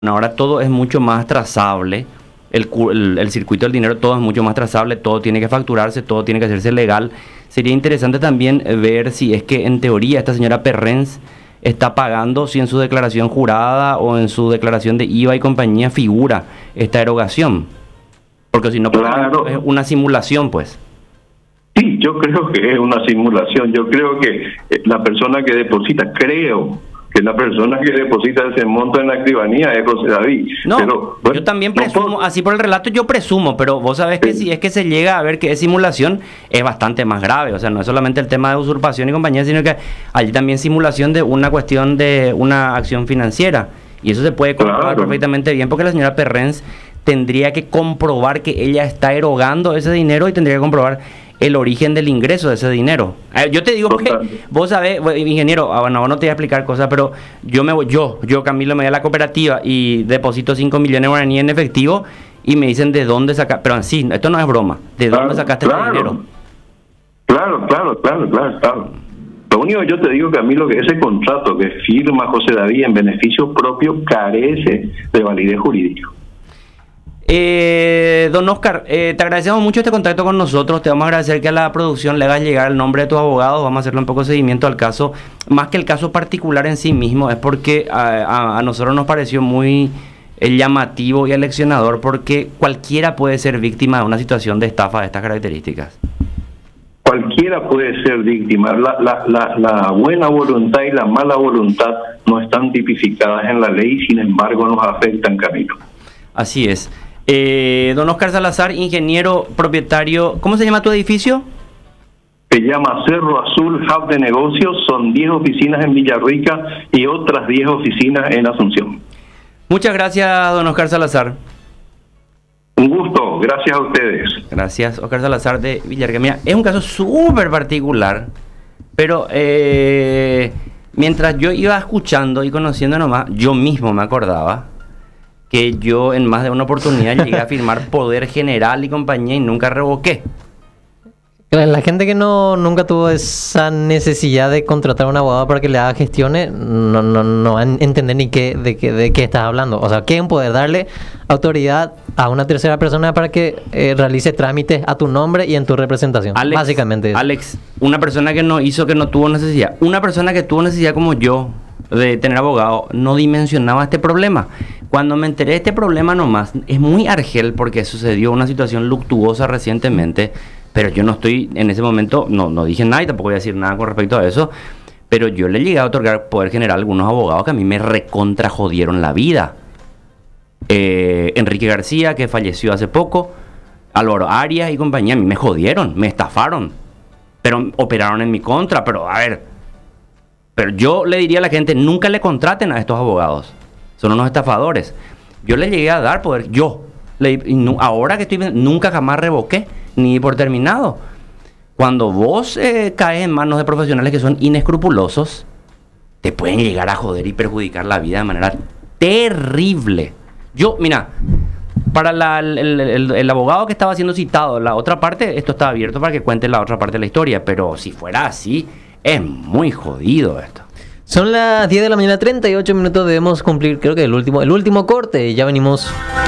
Ahora todo es mucho más trazable, el circuito del dinero todo es mucho más trazable, todo tiene que facturarse, todo tiene que hacerse legal. Sería interesante también ver si es que en teoría esta señora Perrens está pagando, si en su declaración jurada o en su declaración de IVA y compañía figura esta erogación. Porque si no, Claro. es una simulación, pues. Sí, yo creo que es una simulación. Yo creo que la persona que deposita, creo que la persona que deposita ese monto en la escribanía es José David. No, Pero, bueno, yo también no presumo, puedo- así por el relato yo presumo, pero vos sabés que si es que se llega a ver que es simulación, es bastante más grave. O sea, no es solamente el tema de usurpación y compañía, sino que hay también simulación de una cuestión de una acción financiera. Y eso se puede comprobar Claro. perfectamente bien, porque la señora Perrens tendría que comprobar que ella está erogando ese dinero y tendría que comprobar el origen del ingreso de ese dinero. Yo te digo porque Total. vos sabés, ingeniero, bueno, vos no te voy a explicar cosas, pero yo Camilo, me voy a la cooperativa y deposito 5 millones de guaraníes en efectivo y me dicen de dónde sacar, pero sí, esto no es broma, ¿de dónde sacaste ese dinero? Claro. Lo único que yo te digo, Camilo, que ese contrato que firma José David en beneficio propio carece de validez jurídica. Don Oscar, te agradecemos mucho este contacto con nosotros. Te vamos a agradecer que a la producción le hagas llegar el nombre de tus abogados. Vamos a hacerle un poco de seguimiento al caso. Más que el caso particular en sí mismo, es porque a nosotros nos pareció muy llamativo y aleccionador, porque cualquiera puede ser víctima de una situación de estafa de estas características. Cualquiera puede ser víctima. La buena voluntad y la mala voluntad no están tipificadas en la ley, sin embargo nos afectan, Camilo. Así es. Don Oscar Salazar, ingeniero, propietario, ¿cómo se llama tu edificio? Se llama Cerro Azul Hub de Negocios, son 10 oficinas en Villarrica y otras 10 oficinas en Asunción. Muchas gracias, don Oscar Salazar. Un gusto, gracias a ustedes. Gracias, Oscar Salazar de Villarrica. Mira, es un caso súper particular, pero mientras yo iba escuchando y conociendo nomás, yo mismo me acordaba que yo en más de una oportunidad llegué a firmar Poder General y compañía y nunca revoqué. La gente que nunca tuvo esa necesidad de contratar a un abogado para que le haga gestiones, no van a entender ni de qué estás hablando. O sea, quieren poder darle autoridad a una tercera persona para que realice trámites a tu nombre y en tu representación. Alex, básicamente eso. Alex, una persona que no hizo, que no tuvo necesidad, una persona que tuvo necesidad como yo de tener abogado, no dimensionaba este problema. Cuando me enteré de este problema nomás, es muy argel porque sucedió una situación luctuosa recientemente, pero yo no estoy, en ese momento, no dije nada y tampoco voy a decir nada con respecto a eso, pero yo le llegué a otorgar Poder General a algunos abogados que a mí me recontra jodieron la vida. Enrique García, que falleció hace poco, Álvaro Arias y compañía, a mí me jodieron, me estafaron, pero operaron en mi contra, pero a ver, pero yo le diría a la gente, nunca le contraten a estos abogados, son unos estafadores. Yo le llegué a dar poder, ahora que estoy viendo, nunca jamás revoqué, ni por terminado. Cuando vos caes en manos de profesionales que son inescrupulosos, te pueden llegar a joder y perjudicar la vida de manera terrible. Yo, mira, para el abogado que estaba siendo citado, la otra parte, esto está abierto para que cuente la otra parte de la historia, pero si fuera así, es muy jodido esto. Son las 10 de la mañana, 38 minutos, debemos cumplir, creo que el último corte, y ya venimos.